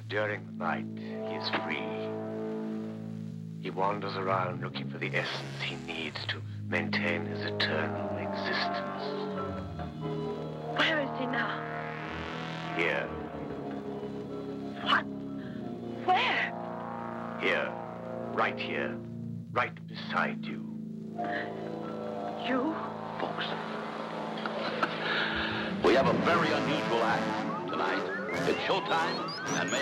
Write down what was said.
During the night, he is free. He wanders around looking for the essence he needs to maintain his eternal existence. Where is he now? Here. What? Where? Here. Right here. Right beside you. You? Folks, we have a very unusual act tonight. It's showtime, and